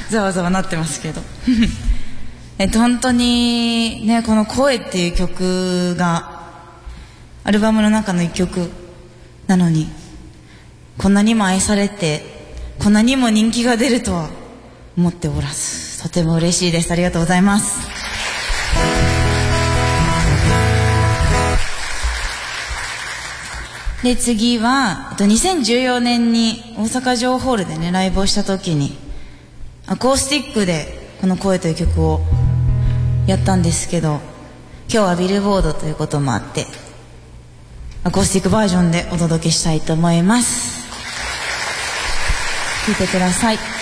ざわざわなってますけど本当にね、この声っていう曲がアルバムの中の一曲なのに、こんなにも愛されてこんなにも人気が出るとは思っておらず、とても嬉しいです。ありがとうございます。で、次は2014年に大阪城ホールでね、ライブをした時にアコースティックでこの声という曲をやったんですけど、今日はビルボードということもあってアコースティックバージョンでお届けしたいと思います。聴いてください。